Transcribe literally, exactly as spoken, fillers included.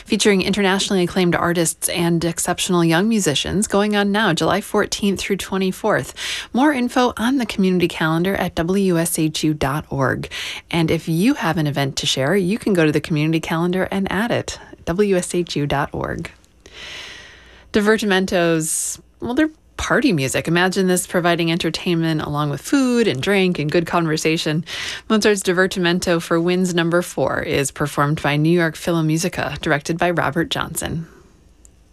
featuring internationally acclaimed artists and exceptional young musicians, going on now, July fourteenth through twenty-fourth. More info on the community calendar at W S H U dot org. And if you have an event to share, you can go to the community calendar and add it, W S H U dot org. Divertimentos, well, they're party music. Imagine this providing entertainment along with food and drink and good conversation. Mozart's Divertimento for Winds Number Four is performed by New York Philharmonic, directed by Robert Johnson.